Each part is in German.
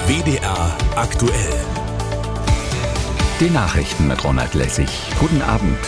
WDR aktuell. Die Nachrichten mit Ronald Lessig. Guten Abend.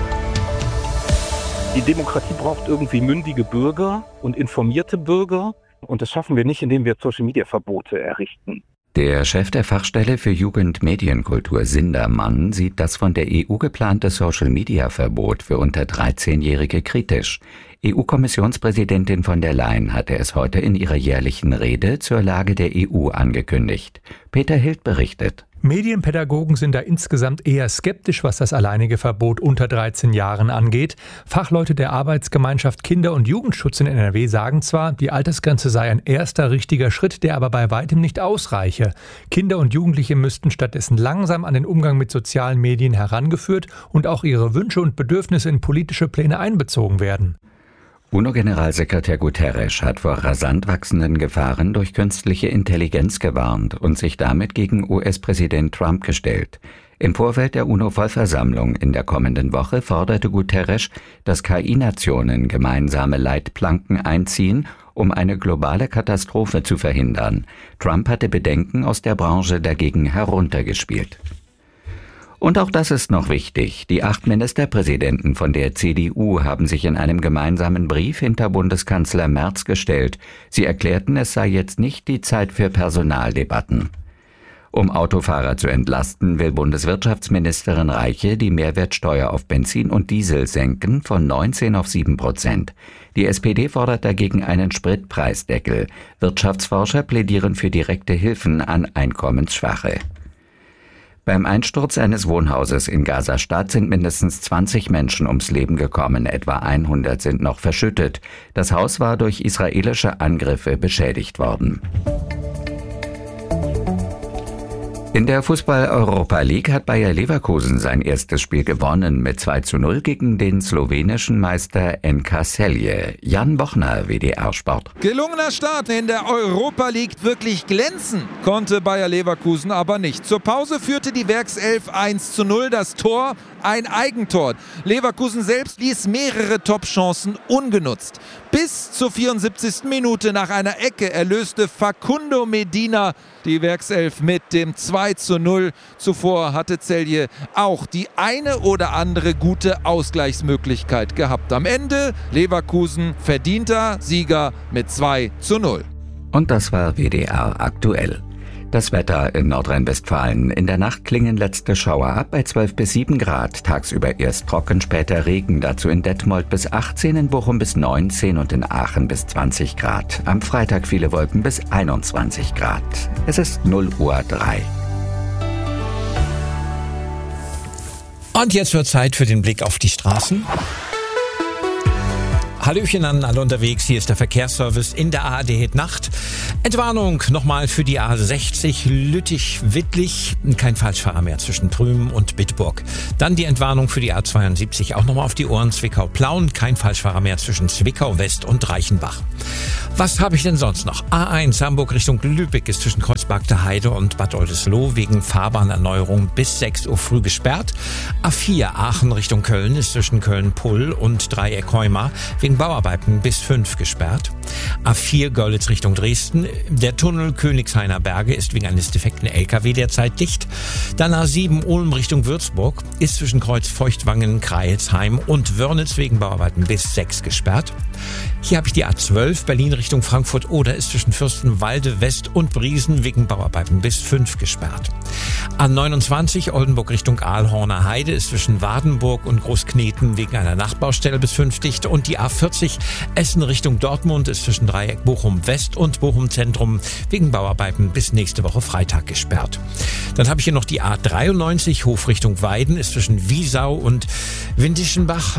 Die Demokratie braucht irgendwie mündige Bürger und informierte Bürger. Und das schaffen wir nicht, indem wir Social-Media-Verbote errichten. Der Chef der Fachstelle für Jugendmedienkultur Sindermann sieht das von der EU geplante Social-Media-Verbot für unter 13-Jährige kritisch. EU-Kommissionspräsidentin von der Leyen hatte es heute in ihrer jährlichen Rede zur Lage der EU angekündigt. Peter Hild berichtet. Medienpädagogen sind da insgesamt eher skeptisch, was das alleinige Verbot unter 13 Jahren angeht. Fachleute der Arbeitsgemeinschaft Kinder- und Jugendschutz in NRW sagen zwar, die Altersgrenze sei ein erster richtiger Schritt, der aber bei weitem nicht ausreiche. Kinder und Jugendliche müssten stattdessen langsam an den Umgang mit sozialen Medien herangeführt und auch ihre Wünsche und Bedürfnisse in politische Pläne einbezogen werden. UNO-Generalsekretär Guterres hat vor rasant wachsenden Gefahren durch künstliche Intelligenz gewarnt und sich damit gegen US-Präsident Trump gestellt. Im Vorfeld der UNO-Vollversammlung in der kommenden Woche forderte Guterres, dass KI-Nationen gemeinsame Leitplanken einziehen, um eine globale Katastrophe zu verhindern. Trump hatte Bedenken aus der Branche dagegen heruntergespielt. Und auch das ist noch wichtig. Die 8 Ministerpräsidenten von der CDU haben sich in einem gemeinsamen Brief hinter Bundeskanzler Merz gestellt. Sie erklärten, es sei jetzt nicht die Zeit für Personaldebatten. Um Autofahrer zu entlasten, will Bundeswirtschaftsministerin Reiche die Mehrwertsteuer auf Benzin und Diesel senken von 19 auf 7%. Die SPD fordert dagegen einen Spritpreisdeckel. Wirtschaftsforscher plädieren für direkte Hilfen an Einkommensschwache. Beim Einsturz eines Wohnhauses in Gaza-Stadt sind mindestens 20 Menschen ums Leben gekommen, etwa 100 sind noch verschüttet. Das Haus war durch israelische Angriffe beschädigt worden. In der Fußball-Europa League hat Bayer Leverkusen sein erstes Spiel gewonnen mit 2:0 gegen den slowenischen Meister NK Celje. Jan Bochner, WDR Sport. Gelungener Start in der Europa League, wirklich glänzen konnte Bayer Leverkusen aber nicht. Zur Pause führte die Werkself 1:0, das Tor ein Eigentor. Leverkusen selbst ließ mehrere Top-Chancen ungenutzt. Bis zur 74. Minute nach einer Ecke erlöste Facundo Medina die Werkself mit dem 2:0. Zuvor hatte Celje auch die eine oder andere gute Ausgleichsmöglichkeit gehabt. Am Ende Leverkusen verdienter Sieger mit 2:0. Und das war WDR aktuell. Das Wetter in Nordrhein-Westfalen. In der Nacht klingen letzte Schauer ab bei 12 bis 7 Grad. Tagsüber erst trocken, später Regen. Dazu in Detmold bis 18, in Bochum bis 19 und in Aachen bis 20 Grad. Am Freitag viele Wolken bis 21 Grad. Es ist 0:03 Und jetzt wird Zeit für den Blick auf die Straßen. Hallöchen an alle unterwegs, hier ist der Verkehrsservice in der ARD Nacht. Entwarnung nochmal für die A60 Lüttich-Wittlich, kein Falschfahrer mehr zwischen Prüm und Bitburg. Dann die Entwarnung für die A72 auch nochmal auf die Ohren, Zwickau-Plauen, kein Falschfahrer mehr zwischen Zwickau West und Reichenbach. Was habe ich denn sonst noch? A1 Hamburg Richtung Lübeck ist zwischen Kreuzberg Heide und Bad Oldesloe wegen Fahrbahnerneuerung bis 6 Uhr früh gesperrt. A4 Aachen Richtung Köln ist zwischen Köln-Pull und Dreieck Heuma wegen Bauarbeiten bis 5 gesperrt. A4 Görlitz Richtung Dresden. Der Tunnel Königshainer Berge ist wegen eines defekten LKW derzeit dicht. Dann A7 Ulm Richtung Würzburg ist zwischen Kreuz Feuchtwangen, Kreilsheim und Wörnitz wegen Bauarbeiten bis 6 gesperrt. Hier habe ich die A12 Berlin Richtung Frankfurt oder ist zwischen Fürstenwalde West und Briesen wegen Bauarbeiten bis 5 gesperrt. A29 Oldenburg Richtung Aalhorner Heide ist zwischen Wadenburg und Großkneten wegen einer Nachtbaustelle bis 5 dicht und die A40 Essen Richtung Dortmund ist zwischen Dreieck Bochum West und Bochum Zentrum wegen Bauarbeiten bis nächste Woche Freitag gesperrt. Dann habe ich hier noch die A93 Hof Richtung Weiden ist zwischen Wiesau und Windischenbach,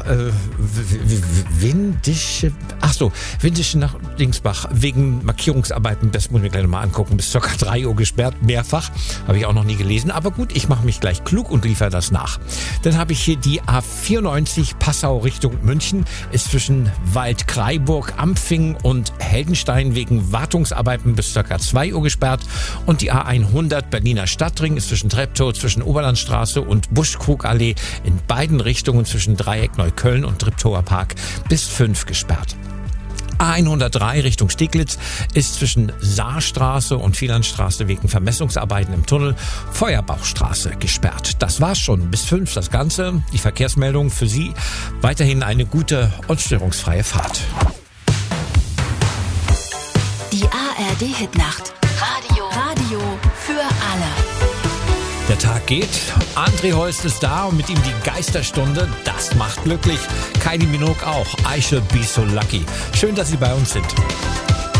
Windischen nach Dingsbach wegen Markierungsarbeiten, das muss ich mir gleich nochmal angucken, bis ca. 3 Uhr gesperrt, mehrfach, habe ich auch noch nie gelesen, aber gut, ich mache mich gleich klug und liefere das nach. Dann habe ich hier die A94 Passau Richtung München, ist zwischen Waldkraiburg, Ampfing und Heldenstein wegen Wartungsarbeiten bis ca. 2 Uhr gesperrt und die A100 Berliner Stadtring ist zwischen Treptow, zwischen Oberlandstraße und Buschkrugallee in beiden Richtungen zwischen Dreieck Neukölln und Treptower Park bis 5 gesperrt. A103 Richtung Steglitz ist zwischen Saarstraße und Wielandstraße wegen Vermessungsarbeiten im Tunnel Feuerbauchstraße gesperrt. Das war's schon. Bis 5 das Ganze. Die Verkehrsmeldung für Sie. Weiterhin eine gute und störungsfreie Fahrt. Die ARD-Hitnacht. Radio für alle. Der Tag geht. André Holst ist da und mit ihm die Geisterstunde. Das macht glücklich. Kylie Minogue auch. I should be so lucky. Schön, dass Sie bei uns sind.